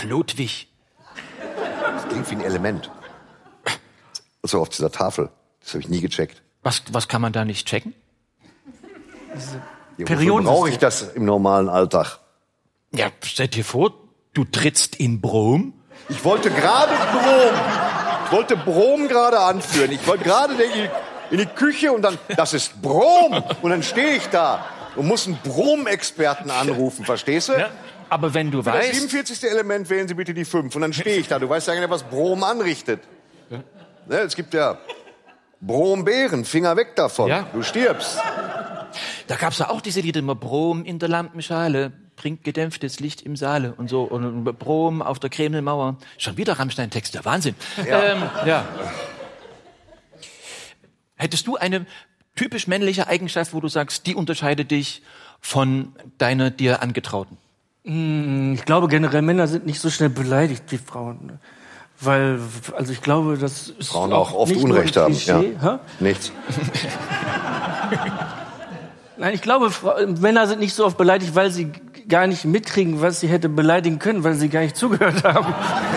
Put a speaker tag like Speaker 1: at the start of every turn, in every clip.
Speaker 1: Klodwig.
Speaker 2: Das klingt wie ein Element. So auf dieser Tafel. Das habe ich nie gecheckt.
Speaker 1: Was kann man da nicht checken?
Speaker 2: Ja, wofür brauche ich das im normalen Alltag?
Speaker 1: Ja, stell dir vor, du trittst in Brom.
Speaker 2: Ich wollte Brom gerade anführen. Ich wollte gerade in die Küche und dann, das ist Brom. Und dann stehe ich da und muss einen Brom-Experten anrufen, verstehst du?
Speaker 1: Ja, aber wenn du
Speaker 2: Für das
Speaker 1: weißt...
Speaker 2: 47. Element wählen Sie bitte die 5. Und dann stehe ich da. Du weißt ja gar nicht, was Brom anrichtet. Ja. Ne, es gibt ja Brombeeren, Finger weg davon.
Speaker 1: Ja.
Speaker 2: Du stirbst.
Speaker 1: Da gab's ja auch diese Lieder immer, Brom in der Lampenschale, bringt gedämpftes Licht im Saale und so. Und Brom auf der Kremlmauer. Schon wieder Rammstein-Text, der Wahnsinn. Ja. Hättest du eine typisch männliche Eigenschaft, wo du sagst, die unterscheidet dich von deiner dir Angetrauten?
Speaker 3: Ich glaube generell, Männer sind nicht so schnell beleidigt wie Frauen. Weil, also ich glaube, dass
Speaker 2: Frauen auch oft Unrecht haben. Ja. Nichts.
Speaker 3: Nein, ich glaube, Männer sind nicht so oft beleidigt, weil sie gar nicht mitkriegen, was sie hätte beleidigen können, weil sie gar nicht zugehört haben.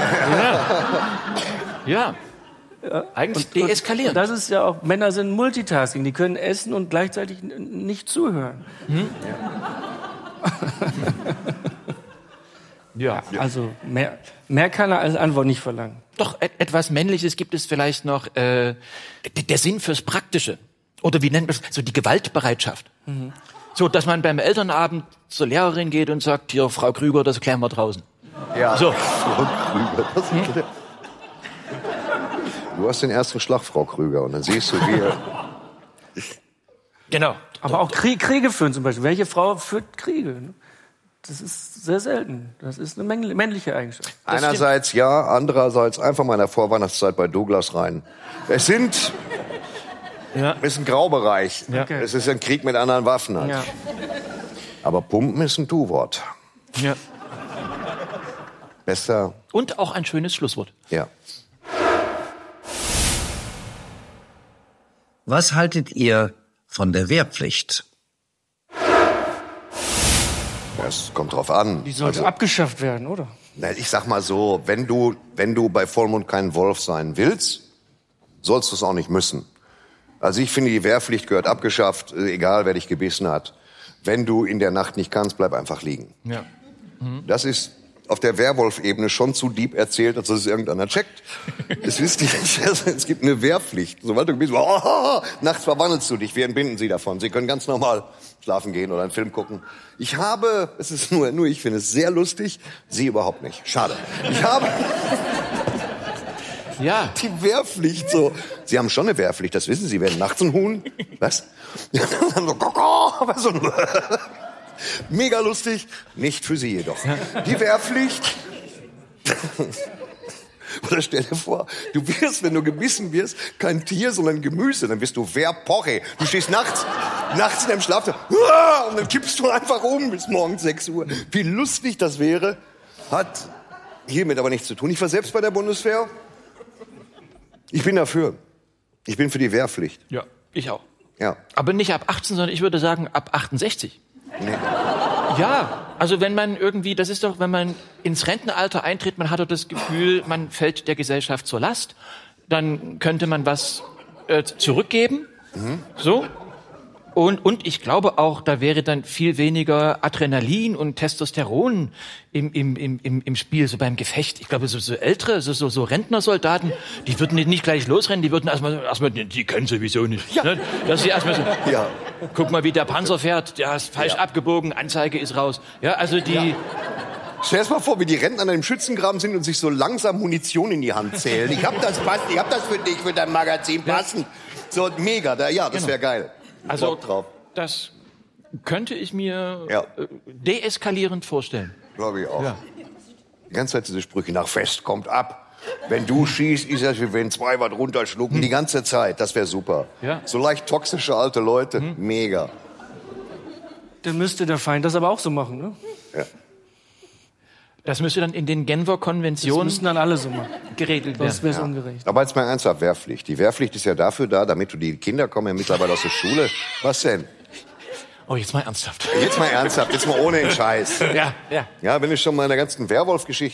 Speaker 1: Ja. Eigentlich deeskalieren.
Speaker 3: Und das ist ja auch, Männer sind Multitasking, die können essen und gleichzeitig nicht zuhören. Ja. Also mehr kann er als Antwort nicht verlangen.
Speaker 1: Doch, etwas Männliches gibt es vielleicht noch, der Sinn fürs Praktische. Oder wie nennt man das? So die Gewaltbereitschaft. So, dass man beim Elternabend zur Lehrerin geht und sagt, hier, Frau Krüger, das klären wir draußen.
Speaker 2: Ja,
Speaker 1: so.
Speaker 2: Frau Krüger, das ist Du hast den ersten Schlag, Frau Krüger, und dann siehst du, wie...
Speaker 1: Genau.
Speaker 3: Aber auch Kriege führen zum Beispiel. Welche Frau führt Kriege? Das ist sehr selten. Das ist eine männliche Eigenschaft.
Speaker 2: Einerseits ja, andererseits einfach mal in der Vorweihnachtszeit bei Douglas rein. Es ist ein Graubereich. Ja. Okay. Es ist ein Krieg mit anderen Waffen. Halt. Ja. Aber Pumpen ist ein Tu-Wort.
Speaker 1: Ja.
Speaker 2: Besser.
Speaker 1: Und auch ein schönes Schlusswort.
Speaker 2: Ja.
Speaker 4: Was haltet ihr von der Wehrpflicht?
Speaker 2: Es kommt drauf an.
Speaker 3: Die sollte abgeschafft werden, oder?
Speaker 2: Na, ich sag mal so, wenn du bei Vollmond kein Wolf sein willst, sollst du es auch nicht müssen. Also ich finde, die Wehrpflicht gehört abgeschafft, egal wer dich gebissen hat. Wenn du in der Nacht nicht kannst, bleib einfach liegen. Ja. Das ist auf der Werwolf-Ebene schon zu deep erzählt, als dass es irgendeiner checkt. Das wisst ihr nicht. Es gibt eine Wehrpflicht. Sobald du bist, nachts verwandelst du dich. Wir entbinden sie davon. Sie können ganz normal schlafen gehen oder einen Film gucken. Es ist nur ich finde es sehr lustig, Sie überhaupt nicht. Schade.
Speaker 1: Ja.
Speaker 2: Die Wehrpflicht so. Sie haben schon eine Wehrpflicht, das wissen Sie. Werden nachts ein Huhn. Was? Mega lustig. Nicht für Sie jedoch. Die Wehrpflicht. Oder stell dir vor, du wirst, wenn du gebissen wirst, kein Tier, sondern Gemüse. Dann wirst du Wehrporre. Du stehst nachts in deinem Schlafzimmer und dann kippst du einfach um bis morgens 6 Uhr. Wie lustig das wäre, hat hiermit aber nichts zu tun. Ich war selbst bei der Bundeswehr. Ich bin dafür. Ich bin für die Wehrpflicht.
Speaker 1: Ja, ich auch.
Speaker 2: Ja.
Speaker 1: Aber nicht ab 18, sondern ich würde sagen ab 68.
Speaker 2: Nee.
Speaker 1: Ja, also wenn man irgendwie, das ist doch, wenn man ins Rentenalter eintritt, man hat doch das Gefühl, man fällt der Gesellschaft zur Last, dann könnte man was zurückgeben, so. Und ich glaube auch, da wäre dann viel weniger Adrenalin und Testosteron im Spiel, so beim Gefecht. Ich glaube, so ältere, so Rentnersoldaten, die würden nicht gleich losrennen, die würden erstmal, die können sowieso nicht. Ja. Ne? Dass sie erstmal so, ja. Guck mal, wie der Panzer fährt, der ist falsch abgebogen, Anzeige ist raus. Ja, also die... Ja.
Speaker 2: Stell dir mal vor, wie die Rentner an einem Schützengraben sind und sich so langsam Munition in die Hand zählen. Ich hab das für dich, für dein Magazin passen. So, mega, das wäre geil.
Speaker 1: Also, das könnte ich mir deeskalierend vorstellen.
Speaker 2: Glaube ich auch. Ja. Die ganze Zeit diese Sprüche, nach Fest kommt ab. Wenn du schießt, ist das wie wenn 2 was runterschlucken. Die ganze Zeit, das wäre super. Ja. So leicht toxische alte Leute, mega.
Speaker 3: Dann müsste der Feind das aber auch so machen, ne?
Speaker 2: Ja.
Speaker 1: Das müsste dann in den Genfer Konventionen...
Speaker 3: Das müssen dann alle so machen.
Speaker 1: ...geregelt werden.
Speaker 3: Das wäre ungerecht.
Speaker 2: Aber jetzt mal ernsthaft, Wehrpflicht. Die Wehrpflicht ist ja dafür da, damit die Kinder kommen ja mittlerweile aus der Schule. Was denn?
Speaker 1: Oh, jetzt mal ernsthaft.
Speaker 2: Jetzt mal ernsthaft, jetzt mal ohne den Scheiß.
Speaker 1: Ja.
Speaker 2: Ja, wenn du schon mal in der ganzen Werwolf-Geschichte